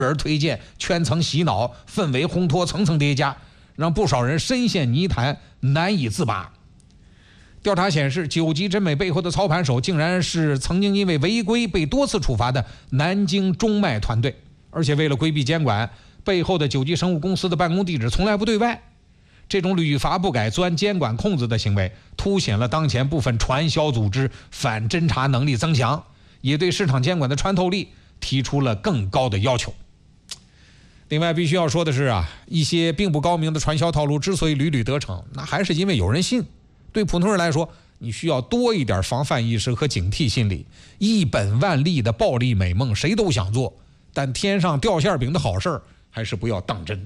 人推荐，圈层洗脑，氛围烘托层层叠加，让不少人深陷泥潭难以自拔。调查显示，9级真美背后的操盘手竟然是曾经因为违规被多次处罚的南京中脉团队，而且为了规避监管，背后的9级生物公司的办公地址从来不对外。这种屡罚不改、钻监管空子的行为，凸显了当前部分传销组织反侦查能力增强，也对市场监管的穿透力提出了更高的要求。另外必须要说的是一些并不高明的传销套路之所以屡屡得逞，那还是因为有人信。对普通人来说，你需要多一点防范意识和警惕心理。一本万利的暴利美梦谁都想做，但天上掉馅饼的好事还是不要当真。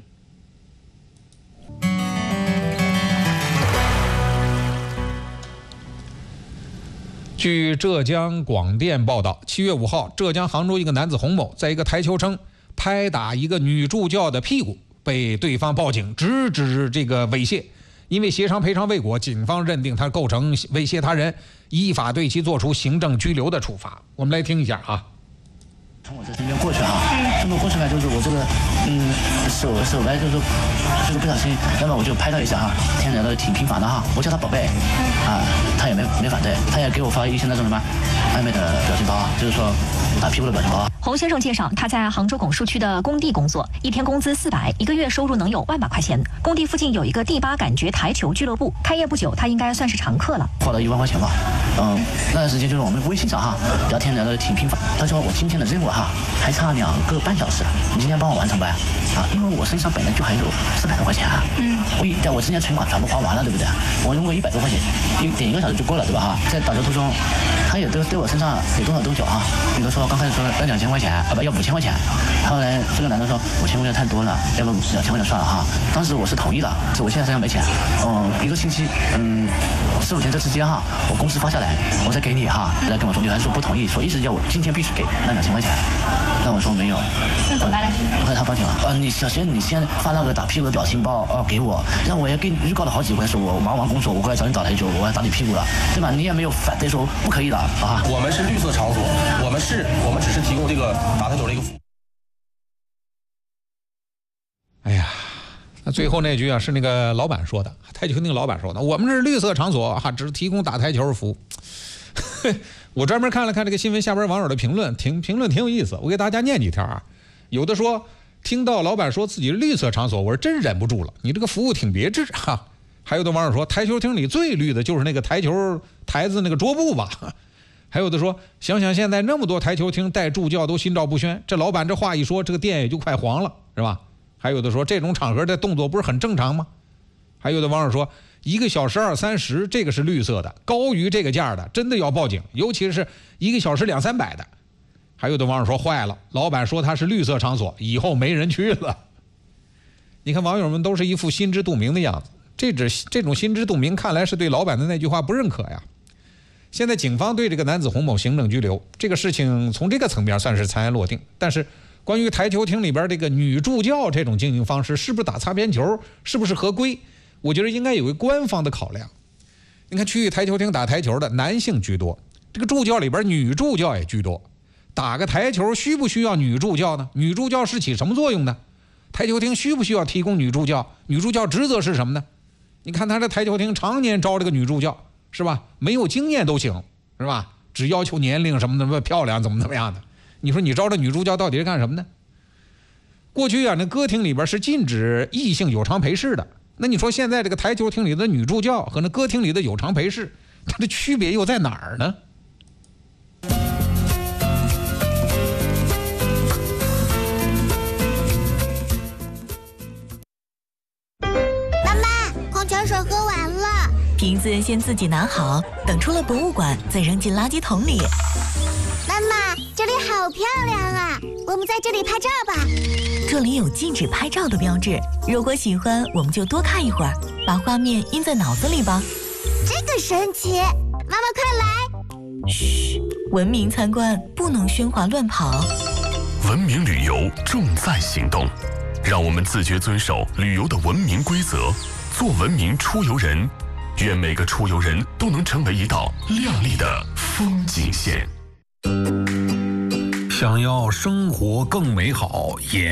据浙江广电报道，7月5号，浙江杭州一个男子洪某在一个台球城拍打一个女助教的屁股，被对方报警直指这个猥亵。因为协商赔偿未果，警方认定他构成猥亵他人，依法对其作出行政拘留的处罚。我们来听一下从我这身边过去这么过去呢，就是我这个手来就是不小心，那么我就拍到一下天聊的挺频繁的我叫他宝贝他也没反对，他也给我发一些那种什么暧昧的表情包就是说打屁股的表情包。 洪先生介绍，他在杭州拱墅区的工地工作，一天工资400，一个月收入能有1万把块钱。工地附近有一个第8感觉台球俱乐部，开业不久，他应该算是常客了。 花了1万块钱吧，那段时间就是我们微信上聊天聊得挺频繁。他说我今天的任务还差2个半小时，你今天帮我完成呗因为我身上本来就还有400多块钱我之前存款全部花完了，对不对？我用个100多块钱点1个小时就够了，对吧在打球途中，他也对我身上给多少比如说刚开始说要2000块钱要5000块钱，后来这个男的说5000块钱太多了，要不2000块钱算了当时我是同意了，我现在身上没钱一个星期4-5天这之间我公司发下来我再给你来跟我说，你还说不同意，说意思要我今天必须给那2000块钱，那我说没有， 那怎么办呢？ 后来他报警了你小贤你先发那个打屁股的表情包给我，让我也给你预告了好几回，说我忙完工作我过来找你打台球，我要打你屁股了，对吧？你也没有反对说不可以的我们是绿色场所，我们只是提供这个打台球的一个服务。 哎呀，那最后那句是那个老板说的，台球厅老板说的，我们是绿色场所只提供打台球服务。我专门看了看这个新闻下边网友的评论，评论挺有意思，我给大家念几条有的说听到老板说自己是绿色场所，我是真忍不住了，你这个服务挺别致还有的网友说，台球厅里最绿的就是那个台球台子那个桌布吧。还有的说，想想现在那么多台球厅带助教都心照不宣，这老板这话一说，这个店也就快黄了，是吧？还有的说，这种场合的动作不是很正常吗？还有的网友说，1个小时20-30，这个是绿色的，高于这个价的真的要报警，尤其是1个小时200-300的。还有的网友说，坏了，老板说他是绿色场所，以后没人去了。你看网友们都是一副心知肚明的样子，这种心知肚明看来是对老板的那句话不认可呀。现在警方对这个男子洪某行政拘留，这个事情从这个层面算是尘埃落定，但是关于台球厅里边这个女助教这种经营方式是不是打擦边球，是不是合规，我觉得应该有个官方的考量。你看去台球厅打台球的男性居多，这个助教里边女助教也居多，打个台球需不需要女助教呢？女助教是起什么作用呢？台球厅需不需要提供女助教？女助教职责是什么呢？你看他这台球厅常年招这个女助教，是吧？没有经验都行，是吧？只要求年龄什么的漂亮怎么样的，你说你招这女助教到底是干什么呢？过去那歌厅里边是禁止异性有偿陪侍的，那你说现在这个台球厅里的女助教和那歌厅里的有偿陪侍，它的区别又在哪儿呢？ 矿泉水喝完了， 瓶子先自己拿好，等出了博物馆再扔进垃圾桶里。 妈妈，这里好漂亮啊，我们在这里拍照吧。 这里有禁止拍照的标志，如果喜欢我们就多看一会儿，把画面印在脑子里吧。 这个神奇，妈妈快来。 嘘，文明参观不能喧哗乱跑。 文明旅游重在行动，让我们自觉遵守旅游的文明规则，做文明出游人。愿每个出游人都能成为一道亮丽的风景线。 想要生活更美好，也